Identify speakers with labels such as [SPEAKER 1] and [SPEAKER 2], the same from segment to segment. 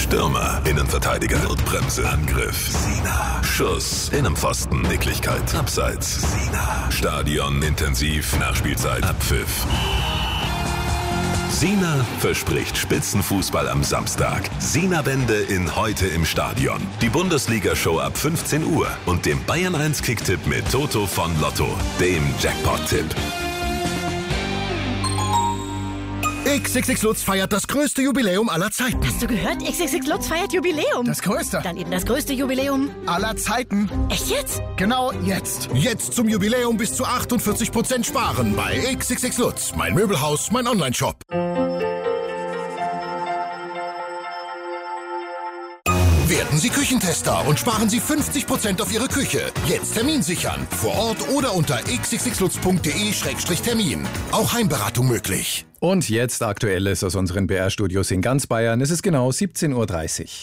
[SPEAKER 1] Stürmer, Innenverteidiger, Notbremse, Angriff, Sina, Schuss, Innenpfosten, Nicklichkeit, Abseits, Sina, Stadion, intensiv, Nachspielzeit, Abpfiff. Sina verspricht Spitzenfußball am Samstag. Sina-Wende in Heute im Stadion. Die Bundesliga-Show ab 15 Uhr und dem Bayern 1 Kicktipp mit Toto von Lotto, dem Jackpot-Tipp.
[SPEAKER 2] XXX Lutz feiert das größte Jubiläum aller Zeiten.
[SPEAKER 3] Hast du gehört? XXX Lutz feiert Jubiläum.
[SPEAKER 2] Das größte.
[SPEAKER 3] Dann eben das größte Jubiläum
[SPEAKER 2] aller Zeiten.
[SPEAKER 3] Echt jetzt?
[SPEAKER 2] Genau jetzt. Jetzt zum Jubiläum bis zu 48% sparen bei XXX Lutz. Mein Möbelhaus, mein Onlineshop. Werden Sie Küchentester und sparen Sie 50% auf Ihre Küche. Jetzt Termin sichern. Vor Ort oder unter xxxlutz.de/termin. Auch Heimberatung möglich.
[SPEAKER 4] Und jetzt Aktuelles aus unseren BR-Studios in ganz Bayern. Es ist genau 17:30 Uhr.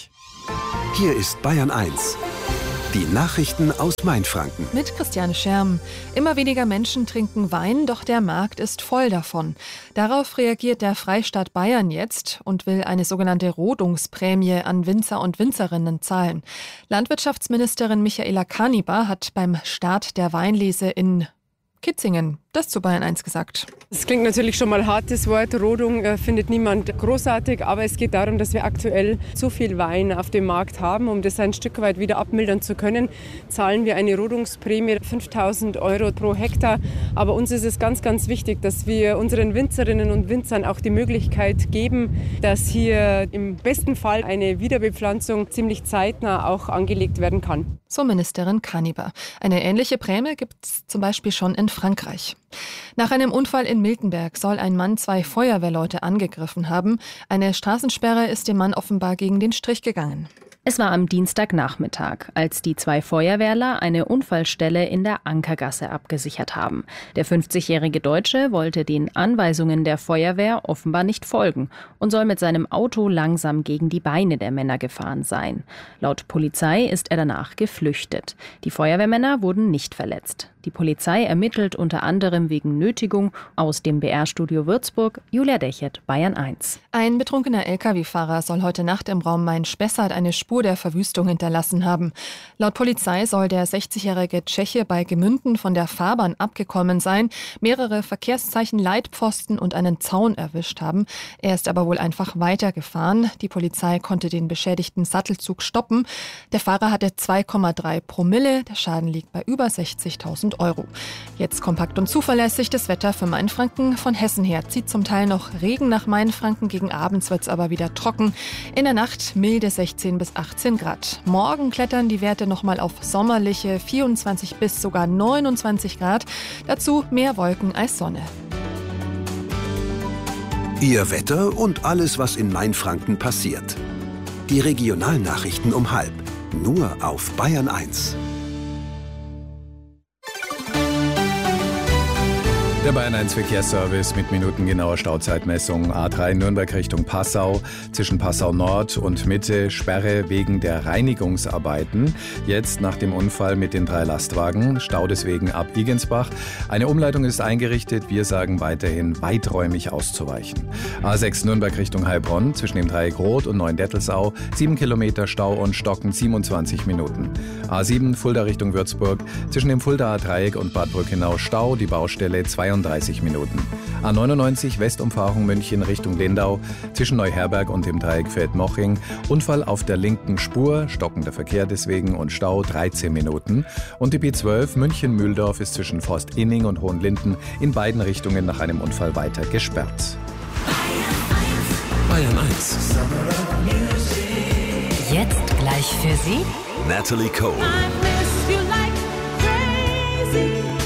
[SPEAKER 5] Hier ist Bayern 1. Die Nachrichten aus Mainfranken.
[SPEAKER 6] Mit Christiane Scherm. Immer weniger Menschen trinken Wein, doch der Markt ist voll davon. Darauf reagiert der Freistaat Bayern jetzt und will eine sogenannte Rodungsprämie an Winzer und Winzerinnen zahlen. Landwirtschaftsministerin Michaela Kaniber hat beim Start der Weinlese in Kitzingen das zu Bayern 1 gesagt.
[SPEAKER 7] Das klingt natürlich schon mal hartes Wort. Rodung findet niemand großartig, aber es geht darum, dass wir aktuell zu viel Wein auf dem Markt haben. Um das ein Stück weit wieder abmildern zu können, zahlen wir eine Rodungsprämie 5.000 € pro Hektar. Aber uns ist es ganz, ganz wichtig, dass wir unseren Winzerinnen und Winzern auch die Möglichkeit geben, dass hier im besten Fall eine Wiederbepflanzung ziemlich zeitnah auch angelegt werden kann.
[SPEAKER 6] So Ministerin Kaniber. Eine ähnliche Prämie gibt es zum Beispiel schon in Frankreich. Nach einem Unfall in Miltenberg soll ein Mann 2 Feuerwehrleute angegriffen haben. Eine Straßensperre ist dem Mann offenbar gegen den Strich gegangen.
[SPEAKER 8] Es war am Dienstagnachmittag, als die 2 Feuerwehrler eine Unfallstelle in der Ankergasse abgesichert haben. Der 50-jährige Deutsche wollte den Anweisungen der Feuerwehr offenbar nicht folgen und soll mit seinem Auto langsam gegen die Beine der Männer gefahren sein. Laut Polizei ist er danach geflüchtet. Die Feuerwehrmänner wurden nicht verletzt. Die Polizei ermittelt unter anderem wegen Nötigung. Aus dem BR-Studio Würzburg, Julia Dechert, Bayern 1.
[SPEAKER 6] Ein betrunkener Lkw-Fahrer soll heute Nacht im Raum Main-Spessart eine Spur der Verwüstung hinterlassen haben. Laut Polizei soll der 60-jährige Tscheche bei Gemünden von der Fahrbahn abgekommen sein, mehrere Verkehrszeichen, Leitpfosten und einen Zaun erwischt haben. Er ist aber wohl einfach weitergefahren. Die Polizei konnte den beschädigten Sattelzug stoppen. Der Fahrer hatte 2,3 Promille. Der Schaden liegt bei über 60.000 €. Jetzt kompakt und zuverlässig das Wetter für Mainfranken. Von Hessen her zieht zum Teil noch Regen nach Mainfranken. Gegen abends wird es aber wieder trocken. In der Nacht milde 16 bis 18 Grad. Morgen klettern die Werte nochmal auf sommerliche 24 bis sogar 29 Grad. Dazu mehr Wolken als Sonne.
[SPEAKER 5] Ihr Wetter und alles, was in Mainfranken passiert. Die Regionalnachrichten um 12:30. Nur auf Bayern 1.
[SPEAKER 4] Der Bayern 1 Verkehrsservice mit minutengenauer Stauzeitmessung. A3 Nürnberg Richtung Passau. Zwischen Passau Nord und Mitte Sperre wegen der Reinigungsarbeiten. Jetzt nach dem Unfall mit den 3 Lastwagen. Stau deswegen ab Igensbach. Eine Umleitung ist eingerichtet. Wir sagen weiterhin weiträumig auszuweichen. A6 Nürnberg Richtung Heilbronn. Zwischen dem Dreieck Rot und Neuendettelsau. 7 Kilometer Stau und Stocken 27 Minuten. A7 Fulda Richtung Würzburg. Zwischen dem Fuldaer Dreieck und Bad Brückenau Stau. Die Baustelle 32 Minuten. A99 Westumfahrung München Richtung Lindau. Zwischen Neuherberg und dem Dreieck Feldmoching. Unfall auf der linken Spur. Stockender Verkehr deswegen und Stau 13 Minuten. Und die B12 München-Mühldorf ist zwischen Forst-Inning und Hohenlinden in beiden Richtungen nach einem Unfall weiter gesperrt.
[SPEAKER 1] Bayern 1.
[SPEAKER 3] Jetzt gleich für Sie
[SPEAKER 1] Natalie Cole.
[SPEAKER 9] I miss you like crazy.